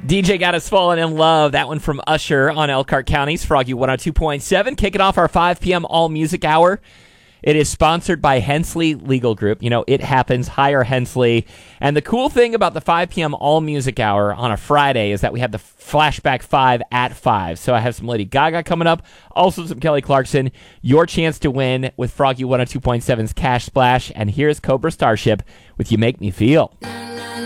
DJ Got Us Falling in Love. That one from Usher on Elkhart County's Froggy 102.7. Kicking off our 5 p.m. All Music Hour. It is sponsored by Hensley Legal Group. You know, it happens. Hire Hensley. And the cool thing about the 5 p.m. All Music Hour on a Friday is that we have the Flashback 5 at 5. So I have some Lady Gaga coming up, also some Kelly Clarkson. Your chance to win with Froggy 102.7's Cash Splash. And here's Cobra Starship with You Make Me Feel.